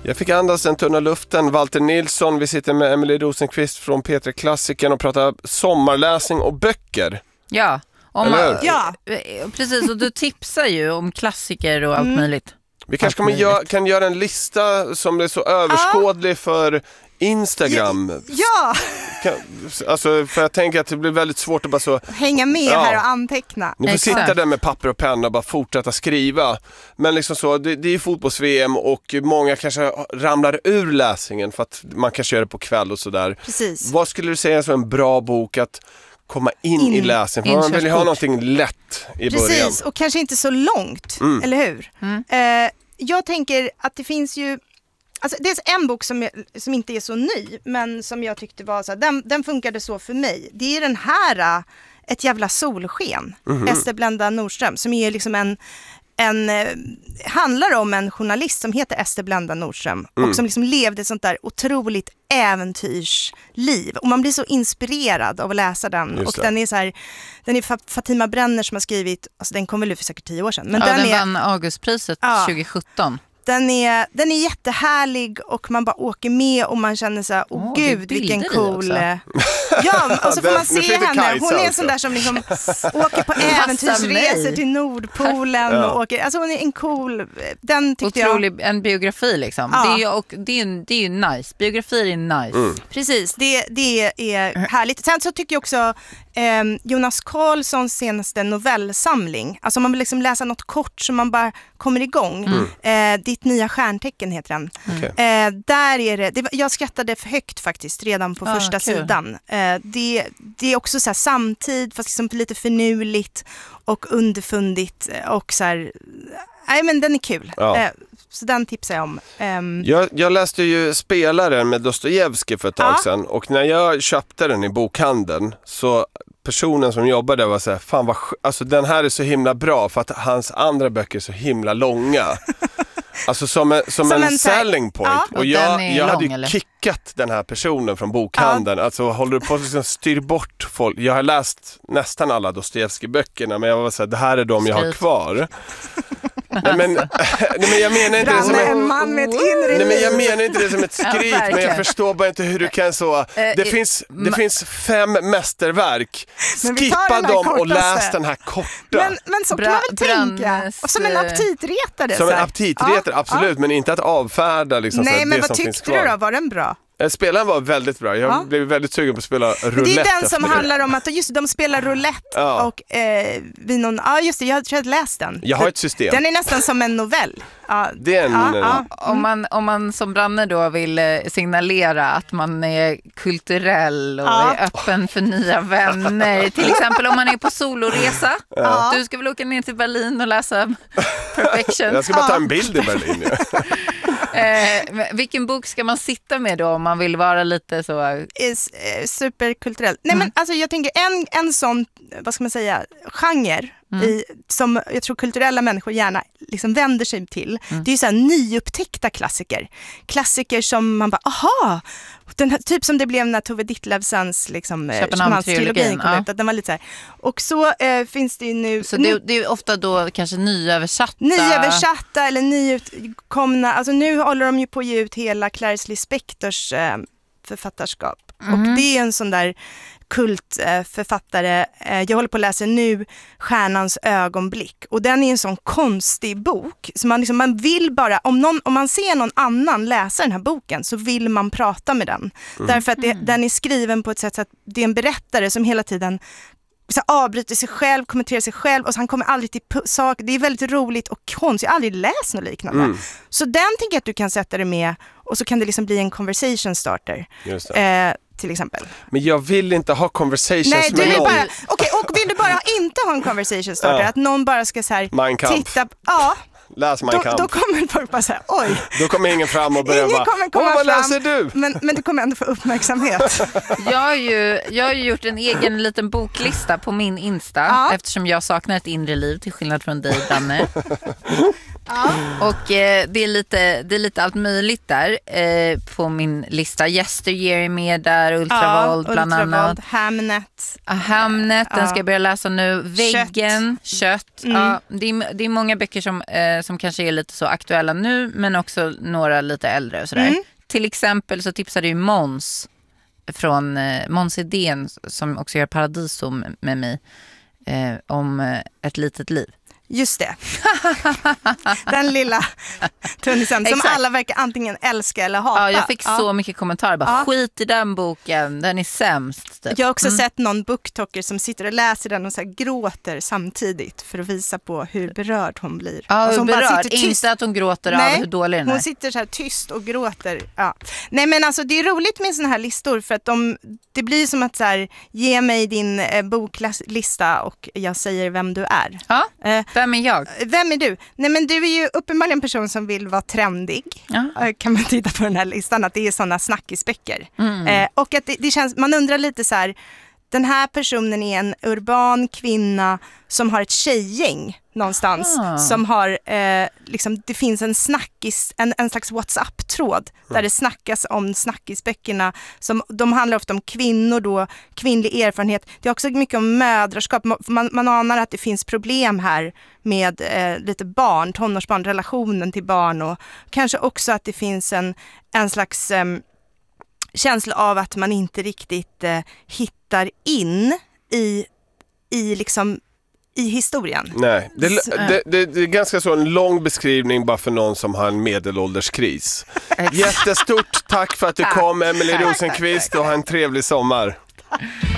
Jag fick andas den tunna luften. Walter Nilsson, vi sitter med Emily Rosenqvist från P3 Klassiken och pratar sommarläsning och böcker. Ja, ja, precis. Och du tipsar ju om klassiker och allt möjligt. Vi kanske kan göra en lista som är så överskådlig för Instagram. Ja. Alltså, för jag tänker att det blir väldigt svårt att bara så hänga med här och anteckna. Ni får sitta där med papper och penna och bara fortsätta skriva. Men liksom så, det är ju fotbolls-VM och många kanske ramlar ur läsningen för att man kanske gör det på kväll och sådär. Precis. Vad skulle du säga som en bra bok att komma in i läsningen? För man vill ju ha någonting lätt i början. Precis, och kanske inte så långt, eller hur? Jag tänker att det finns ju... Alltså, det är en bok som inte är så ny, men som jag tyckte var så här, den funkade så för mig. Det är den här, Ett jävla solsken, Ester Blenda Nordström, som är liksom handlar om en journalist som heter Ester Blenda Nordström och som liksom levde ett sånt där otroligt äventyrsliv. Och man blir så inspirerad av att läsa den. Just och den är så här, den är Fatima Brenner som har skrivit, alltså den kom väl ut för säkert 10 år sedan. Men den vann Augustpriset 2017. Den är jättehärlig och man bara åker med och man känner så här, gud vilken cool... Ja, och så får man se henne. Hon är en sån där som liksom åker på äventyrsresor till Nordpolen och åker, alltså hon är en cool, den tyckte otrolig, en biografi liksom. Ja. Det är ju nice. Biografier är nice. Precis, det är härligt. Sen så tycker jag också Jonas Karlssons senaste novellsamling. Alltså om man vill liksom läsa något kort som man bara kommer igång. Ditt nya stjärntecken heter den. Där är det, jag skrattade för högt faktiskt redan på första sidan. Det är också så här samtid fast liksom lite förnuligt och underfundigt och så här, nej men den är kul. Så den tipsar jag om. Jag läste ju Spelaren med Dostojevskij för ett tag sedan. Och när jag köpte den i bokhandeln så personen som jobbade var så här, fan vad alltså den här är så himla bra för att hans andra böcker är så himla långa. Alltså som en selling point. Och jag hade ju kickat den här personen från bokhandeln. Alltså håller du på att liksom styr bort folk. Jag har läst nästan alla Dostojevskij-böckerna, men jag var så här, det här är de jag har kvar. Nej, men jag menar inte det som en man med ett inre nej, men jag menar inte det som ett skryt, men jag förstår bara inte hur du kan så. Det finns 5 mästerverk. Skippa dem och läs den här korta. Men så kan man väl tänka. Och som en aptitretare. Som en aptitretare, absolut, men inte att avfärda liksom. Nej, så men det vad som tyckte du då? Var den bra? Spelaren var väldigt bra. Jag blev väldigt sugen på att spela roulette. Det är den som handlar om att just de spelar roulette och vid någon... Ja, just det. Jag tror jag läst den. Jag har ett system. Den är nästan som en novell. Det är Om man som Branne då vill signalera att man är kulturell och är öppen för nya vänner. Till exempel om man är på soloresa. Du ska väl åka ner till Berlin och läsa Perfection. Jag ska bara ta en bild i Berlin. Vilken bok ska man sitta med då om man vill vara lite så superkulturell? Nej, men alltså jag tänker en sån, vad ska man säga, genre som jag tror kulturella människor gärna liksom vänder sig till. Det är ju så här nyupptäckta klassiker som man bara, aha, den här, typ som det blev när Tove Ditlevsens liksom Köpenhamn-trilogin kom ut, att den var lite så här. Och så finns det ju nu... Så det är ofta då kanske nyöversatta eller nyutkomna. Alltså nu håller de ju på att ge ut hela Clarice Lispectors författarskap. Och det är en sån där kultförfattare. Jag håller på att läsa nu Stjärnans ögonblick. Och den är en sån konstig bok. Så man vill bara, om man ser någon annan läsa den här boken så vill man prata med den. Därför att den är skriven på ett sätt så att det är en berättare som hela tiden så avbryter sig själv, kommenterar sig själv och så han kommer aldrig till sak. Det är väldigt roligt och konstigt. Jag har aldrig läst något liknande. Så den tänker jag att du kan sätta dig med och så kan det liksom bli en conversation starter. Just det. Till exempel. Men jag vill inte ha conversations med någon. Okej, och vill du bara inte ha en conversation starter, att någon bara ska så här titta, läs Mein Kampf. Då kommer folk bara säga, oj. Då kommer ingen fram och börjar vad läser du? Men du kommer ändå få uppmärksamhet. Jag har ju gjort en egen liten boklista på min Insta eftersom jag saknar ett inre liv till skillnad från dig, Danne. Och det är lite allt möjligt där på min lista. Yesteryear är med där, Ultravold bland annat. Hamnet. Den ska jag börja läsa nu. Väggen, Kött. Ja, det är många böcker som kanske är lite så aktuella nu, men också några lite äldre och sådär. Till exempel så tipsade ju Måns från Måns Idén, som också gör Paradiso med mig, om ett litet liv. Just det. Den lilla tunnisen som alla verkar antingen älska eller hata. Ja, jag fick så mycket kommentarer. Bara, skit i den boken, den är sämst. Typ. Jag har också sett någon booktalker som sitter och läser den och så här gråter samtidigt för att visa på hur berörd hon blir. Ja, alltså hon berörd. Inte att hon gråter av hur dålig den är. Hon sitter så här tyst och gråter. Ja. Nej, men alltså det är roligt med såna här listor för att det blir som att så här, ge mig din boklista och jag säger vem du är. Ja, vem är jag? Vem är du? Nej, men du är ju uppenbarligen en person som vill vara trendig. Kan man titta på den här listan att det är sådana snackisböcker. Och att det känns, man undrar lite så här, den här personen är en urban kvinna som har ett tjejgäng någonstans som har liksom, det finns en snackis, en slags WhatsApp-tråd där det snackas om snackisböckerna som de handlar ofta om kvinnor då, kvinnlig erfarenhet. Det är också mycket om mödraskap. Man anar att det finns problem här med lite barn, tonårsbarn, relationen till barn och kanske också att det finns en slags känsla av att man inte riktigt hittar in i liksom i historien. Nej, det är ganska så en lång beskrivning bara för någon som har en medelålderskris. Jättestort tack för att du kom, Emelie Rosenqvist, och ha en trevlig sommar.